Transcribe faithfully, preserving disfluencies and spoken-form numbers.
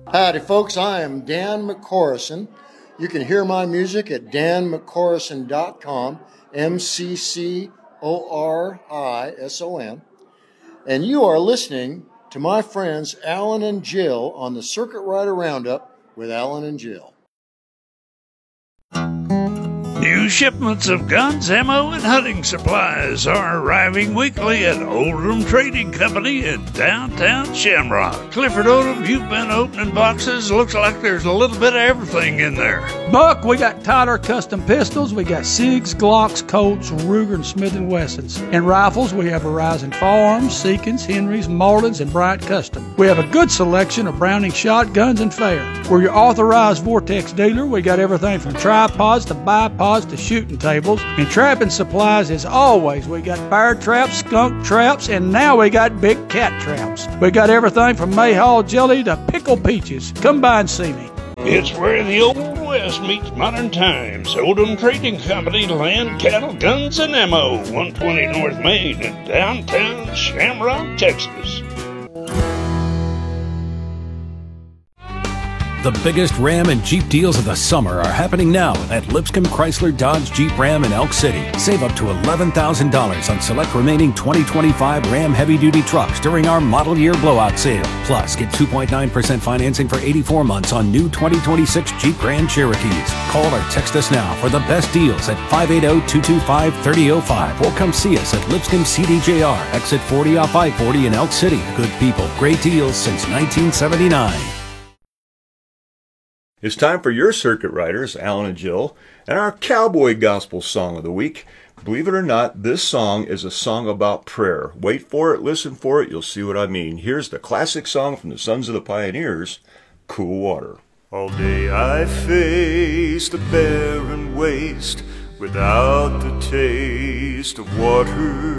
Howdy, folks. I am Dan McCorrison. You can hear my music at dan mccorrison dot com, M C C O R I S O N. And you are listening to my friends Alan and Jill on the Circuit Rider Roundup with Alan and Jill. New shipments of guns, ammo, and hunting supplies are arriving weekly at Oldham Trading Company in downtown Shamrock. Clifford Odom, you've been opening boxes. Looks like there's a little bit of everything in there. Buck, we got Tyler custom pistols. We got Sigs, Glocks, Colts, Ruger, and Smith and Wessons. And rifles, we have Horizon Firearms, Seekins, Henrys, Marlins, and Bryant Custom. We have a good selection of Browning shotguns and fair. We're your authorized Vortex dealer. We got everything from tripods to bipods to shooting tables. And trapping supplies, as always, we got bear traps, skunk traps, and now we got big cat traps. We got everything from Mayhaw jelly to pickled peaches. Come by and see me. It's where the Old West meets modern times. Oldham Trading Company, land, cattle, guns, and ammo. one twenty North Main in downtown Shamrock, Texas. The biggest Ram and Jeep deals of the summer are happening now at Lipscomb Chrysler Dodge Jeep Ram in Elk City. Save up to eleven thousand dollars on select remaining twenty twenty-five Ram heavy-duty trucks during our model year blowout sale. Plus, get two point nine percent financing for eighty-four months on new twenty twenty-six Jeep Grand Cherokees. Call or text us now for the best deals at five eight zero, two two five, three zero zero five or come see us at Lipscomb C D J R, exit forty off I forty in Elk City. Good people, great deals since nineteen seventy-nine. It's time for your Circuit Riders, Alan and Jill, and our Cowboy Gospel Song of the Week. Believe it or not, this song is a song about prayer. Wait for it, listen for it, you'll see what I mean. Here's the classic song from the Sons of the Pioneers, Cool Water. All day I faced a barren waste without the taste of water.